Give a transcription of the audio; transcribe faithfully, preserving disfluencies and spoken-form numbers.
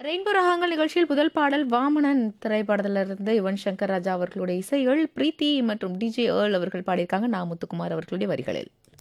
Rainbow ராகங்கள் நிகழ்ச்சியில் முதல் பாடல் வாமனன் திரைப்படத்திலிருந்து யுவன் சங்கர் ராஜா அவர்களுடைய இசைகள் பிரீத்தி மற்றும் டிஜே ஏர்ல் அவர்கள் பாடியிருக்காங்க. நா முத்துக்குமார் அவர்களுடைய வரிகளில்.